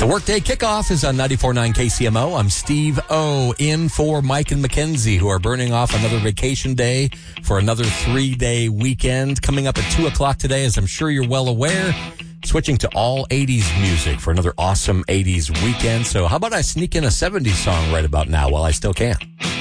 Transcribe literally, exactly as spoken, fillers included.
The Workday Kickoff is on ninety-four point nine K C M O. I'm Steve O, in for Mike and Mackenzie, who are burning off another vacation day for another three-day weekend. Coming up at two o'clock today, as I'm sure you're well aware, switching to all eighties music for another awesome eighties weekend. So how about I sneak in a seventies song right about now while I still can?